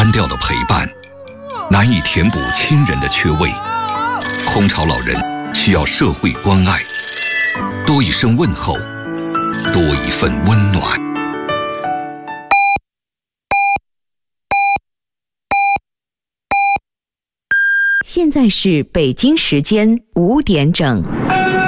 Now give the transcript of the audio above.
单调的陪伴，难以填补亲人的缺位。空巢老人需要社会关爱，多一声问候，多一份温暖。 现在是北京时间5点整。